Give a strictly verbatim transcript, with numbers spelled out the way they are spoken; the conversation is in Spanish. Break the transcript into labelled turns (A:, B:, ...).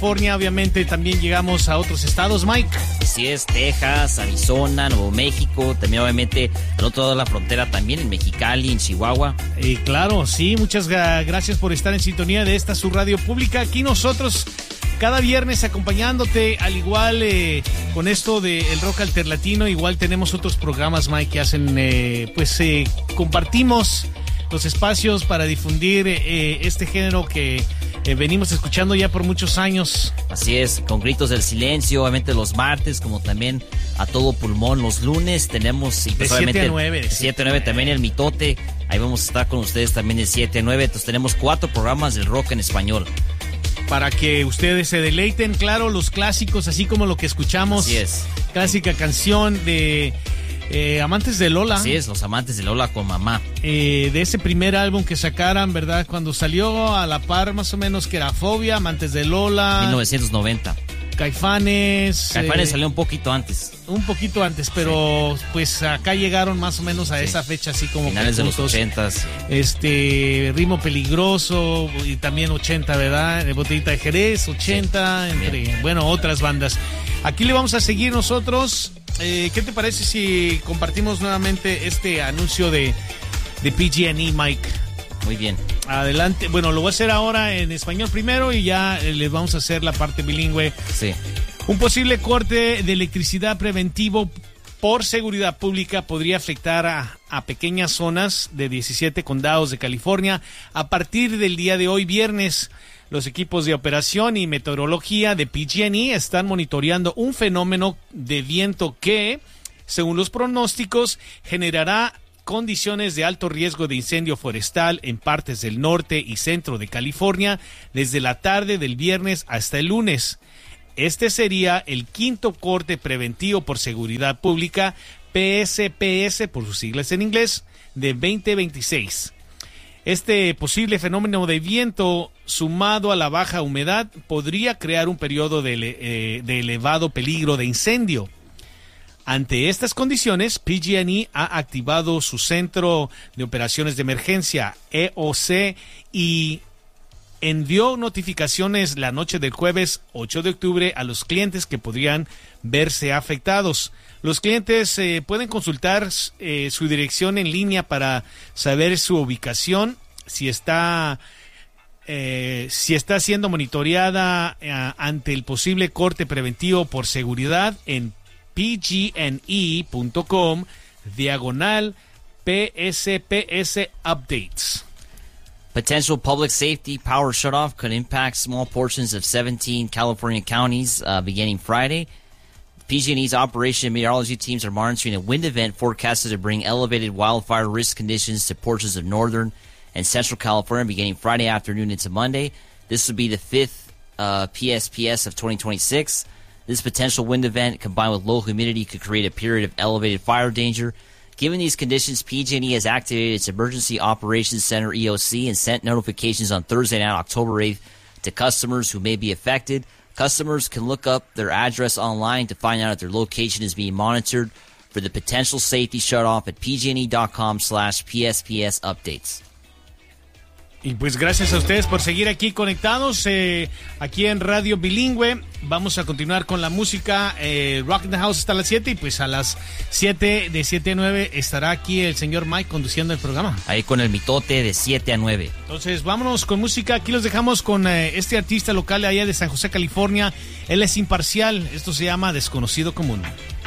A: California, obviamente también llegamos a otros estados, Mike.
B: Así es, Texas, Arizona, Nuevo México, también obviamente al otro lado de la frontera también, en Mexicali, en Chihuahua.
A: Y claro, sí, muchas gracias por estar en sintonía de esta su radio pública. Aquí nosotros cada viernes acompañándote, al igual eh, con esto del rock alterlatino, igual tenemos otros programas, Mike, que hacen, eh, pues eh, compartimos los espacios para difundir eh, este género que eh, venimos escuchando ya por muchos años.
B: Así es, con Gritos del Silencio, obviamente los martes, como también a todo pulmón los lunes, tenemos... Y pues,
A: de siete a nueve.
B: De siete a nueve también el Mitote, ahí vamos a estar con ustedes también de siete a nueve, entonces tenemos cuatro programas del rock en español.
A: Para que ustedes se deleiten, claro, los clásicos, así como lo que escuchamos.
B: Así es.
A: Clásica canción de eh, Amantes de Lola.
B: Así es, los Amantes de Lola con Mamá.
A: Eh, de ese primer álbum que sacaran, ¿verdad? Cuando salió a la par más o menos que era Fobia, Amantes de Lola.
B: mil novecientos noventa.
A: Caifanes.
B: Caifanes
A: eh,
B: salió un poquito antes.
A: Un poquito antes, pero sí. Pues acá llegaron más o menos a sí. esa fecha, así como
B: finales de los ochentas.
A: Este, Ritmo Peligroso y también ochenta, ¿verdad? Botellita de Jerez, ochenta, sí. entre, bien. Bueno, otras bandas. Aquí le vamos a seguir nosotros. Eh, ¿Qué te parece si compartimos nuevamente este anuncio de, de P G and E, Mike?
B: Muy bien.
A: Adelante. Bueno, lo voy a hacer ahora en español primero y ya les vamos a hacer la parte bilingüe.
B: Sí.
A: Un posible corte de electricidad preventivo por seguridad pública podría afectar a, a pequeñas zonas de diecisiete condados de California. A partir del día de hoy, viernes, los equipos de operación y meteorología de P G and E están monitoreando un fenómeno de viento que, según los pronósticos, generará condiciones de alto riesgo de incendio forestal en partes del norte y centro de California desde la tarde del viernes hasta el lunes. Este sería el quinto corte preventivo por seguridad pública, P S P S por sus siglas en inglés, de veinte veintiséis. Este posible fenómeno de viento, sumado a la baja humedad, podría crear un periodo de, eh, de elevado peligro de incendio. Ante estas condiciones, P G and E ha activado su Centro de Operaciones de Emergencia, E O C, y envió notificaciones la noche del jueves ocho de octubre a los clientes que podrían verse afectados. Los clientes eh, pueden consultar eh, su dirección en línea para saber su ubicación, si está, eh, si está siendo monitoreada eh, ante el posible corte preventivo por seguridad en p g and e punto com diagonal P S P S updates.
B: Potential public safety power shutoff could impact small portions of seventeen California counties uh, beginning Friday. P G and E's operation and meteorology teams are monitoring a wind event forecasted to bring elevated wildfire risk conditions to portions of northern and central California beginning Friday afternoon into Monday. This would be the fifth uh, P S P S of twenty twenty-six. This potential wind event, combined with low humidity, could create a period of elevated fire danger. Given these conditions, P G and E has activated its Emergency Operations Center, E O C, and sent notifications on Thursday night, October eighth, to customers who may be affected. Customers can look up their address online to find out if their location is being monitored for the potential safety shutoff at pgne.com slash PSPS updates.
A: Y pues gracias a ustedes por seguir aquí conectados, eh, aquí en Radio Bilingüe. Vamos a continuar con la música, eh, Rock in the House hasta las siete, y pues a las siete, de siete a nueve, estará aquí el señor Mike conduciendo el programa.
B: Ahí con el Mitote de siete a nueve.
A: Entonces vámonos con música, aquí los dejamos con eh, este artista local allá de San José, California. Él es imparcial, esto se llama Desconocido Común.